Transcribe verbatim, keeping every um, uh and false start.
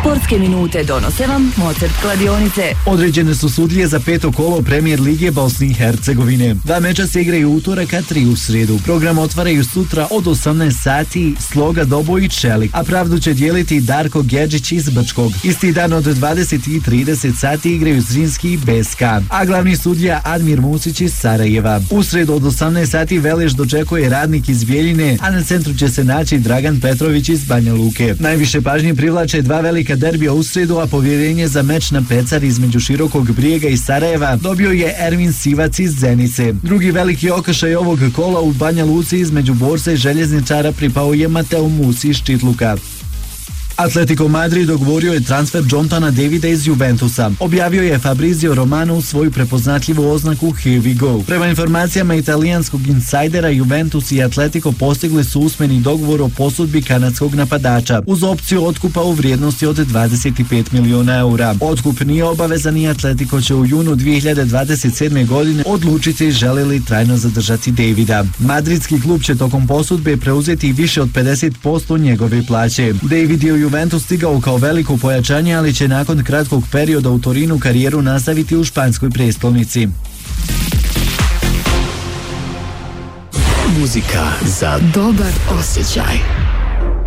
Sportske minute donose vam Mozart kladionice. Određene su sudije za peto kolo Premijer Lige Bosne i Hercegovine. Dva meča se igraju utorak, a tri u srijedu. Program otvaraju sutra od osamnaest sati Sloga Doboj i Čelik, a pravdu će dijeliti Darko Gedžić iz Brčkog. Isti dan od dvadeset i trideset sati igraju Zrinski i B S K, a glavni sudija Admir Musić iz Sarajeva. U srijedu od osamnaest sati Veleš dočekuje Radnik iz Bijeljine, a na centru će se naći Dragan Petrović iz Banja Luke. Najviše pažnje privlače dva velika derbija u srijedu, a povjerenje za meč na Pecar između Širokog Brijega i Sarajeva dobio je Ervin Sivac iz Zenice. Drugi veliki okršaj ovog kola u Banja Luci između Borsa i Željezničara pripao je Mateo Musi iz Čitluka. Atletico Madrid dogovorio je transfer Jontana Davida iz Juventusa. Objavio je Fabrizio Romano u svoju prepoznatljivu oznaku Here we go. Prema informacijama italijanskog insajdera, Juventus i Atletico postigli su usmeni dogovor o posudbi kanadskog napadača uz opciju otkupa u vrijednosti od dvadeset pet miliona eura. Otkup nije obavezan i Atletico će u junu dvije hiljade dvadeset sedme. godine odlučiti želi li trajno zadržati Davida. Madridski klub će tokom posudbe preuzeti više od pedeset posto njegove plaće. David je u Juventus stigao kao veliko pojačanje, ali će nakon kratkog perioda u Torinu karijeru nastaviti u španskoj prestolnici. Muzika za dobar osjećaj.